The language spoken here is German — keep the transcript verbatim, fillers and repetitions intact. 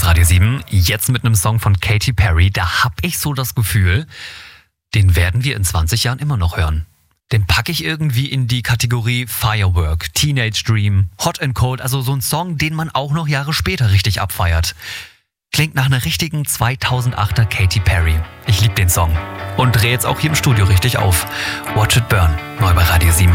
ist Radio sieben. Jetzt mit einem Song von Katy Perry. Da hab ich so das Gefühl, den werden wir in zwanzig Jahren immer noch hören. Den packe ich irgendwie in die Kategorie Firework, Teenage Dream, Hot and Cold. Also so ein Song, den man auch noch Jahre später richtig abfeiert. Klingt nach einer richtigen zweitausendachter Katy Perry. Ich liebe den Song. Und drehe jetzt auch hier im Studio richtig auf. Watch It Burn, neu bei Radio sieben.